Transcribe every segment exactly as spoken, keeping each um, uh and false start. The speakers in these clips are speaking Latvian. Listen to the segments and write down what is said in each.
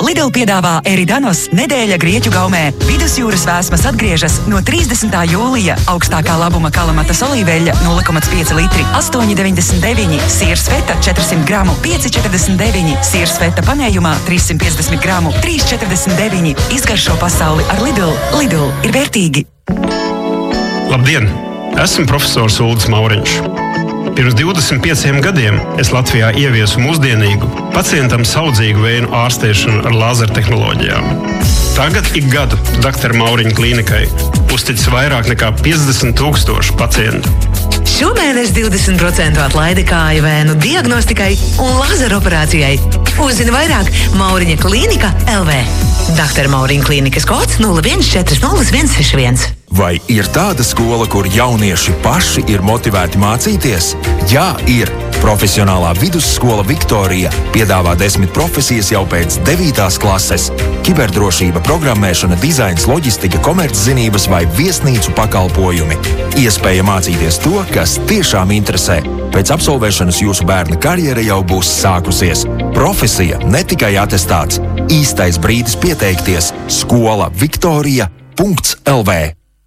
Lidl piedāvā Eridanos nedēļa Grieķu gaumē. Vidusjūras vēsmas atgriežas no trīsdesmitā jūlija. Augstākā labuma kalamatas olīveļa nulle komats pieci litri, astoņi deviņdesmit deviņi. Siers feta četrsimt gramu, pieci četrdesmit deviņi. Siers feta panējumā trīssimt piecdesmit gramu, trīs četrdesmit deviņi. Izgaršo pasauli ar Lidl. Lidl ir vērtīgi. Labdien! Esmu profesors Uldis Mauriņš. Pirms divdesmit pieciem gadiem es Latvijā ieviesu mūsdienīgu, pacientam saudzīgu vēju ārstēšanu ar lāzertehnoloģijām. Tagad ik gadu doktora Mauriņa klīnikai uzticas vairāk nekā piecdesmit tūkstoši pacientu. Šomēnes divdesmit procentu atlaide kāju vēnu diagnostikai un lazeroperācijai. Uzzini vairāk Mauriņa klīnika L V. doktora Mauriņa klīnikas kods nulle viens četri nulle viens seši viens. Vai ir tāda skola, kur jaunieši paši ir motivēti mācīties? Jā, ir. Profesionālā vidusskola Viktorija piedāvā desmit profesijas jau pēc devītās klases. Kiberdrošība, programmēšana, dizains, loģistika, komerczinības vai viesnīcu pakalpojumi. Iespēja mācīties to, kas tiešām interesē. Pēc absolvēšanas jūsu bērna karjera jau būs sākusies. Profesija, ne tikai atestāts. Īstais brīdis pieteikties. Skola Viktorija punkts L V.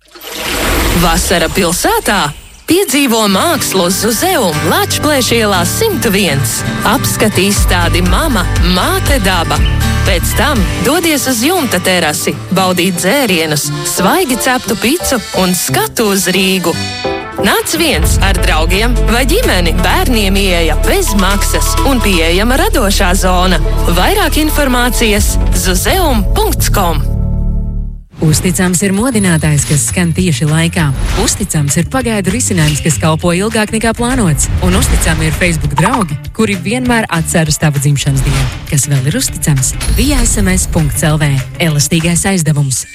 Vasara pilsētā? Piedzīvo mākslu Zuzeum Lačplēša ielā simt viens. Apskati izstādi Mama, Māte daba. Pēc tam dodies uz jumta terasi, baudīt dzērienus, svaigi ceptu picu un skatu uz Rīgu. Nāc viens ar draugiem vai ģimeni, bērniem ieeja bez maksas un pieejama radošā zona. Vairāk informācijas zuzeum punkts com. Uzticams ir modinātājs, kas skan tieši laikā. Uzticams ir pagaidu risinājums, kas kalpo ilgāk nekā plānots. Un uzticami ir Facebook draugi, kuri vienmēr atceras tavu dzimšanas dienu. Kas vēl ir uzticams? via es em es punkts el vē. Elastīgais aizdevums.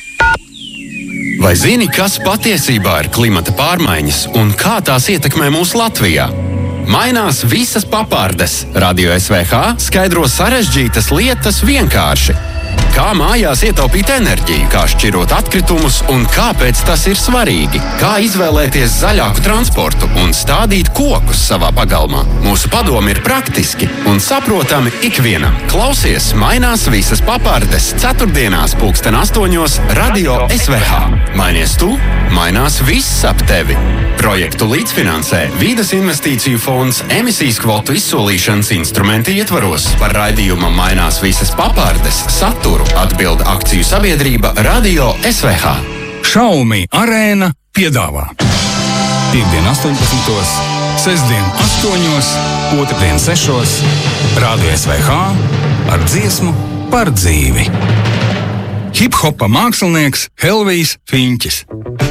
Vai zini, kas patiesībā ir klimata pārmaiņas un kā tās ietekmē mūsu Latvijā? Mainās visas papārdes. Radio S V H skaidro sarežģītas lietas vienkārši. Kā mājās ietaupīt enerģiju, kā šķirot atkritumus un kāpēc tas ir svarīgi? Kā izvēlēties zaļāku transportu un stādīt kokus savā pagalmā? Mūsu padomi ir praktiski un saprotami ikvienam. Klausies Mainās visas papārdes ceturtdienās pulksten astoņos Radio S V H. Mainies tu, mainās viss ap tevi. Projektu līdzfinansē Vīdes investīciju fonds emisijas kvotu izsolīšanas instrumenti ietvaros. Par raidījuma Mainās visas papārdes saturu atbild akciju sabiedrība Radio S V H. Xiaomi Arēna piedāvā Piektdien astoņpadsmitos, sestdien astoņos, otrdien sešos, Radio S V H ar dziesmu par dzīvi. Hip-hopa mākslinieks Helvijs Fiņķis.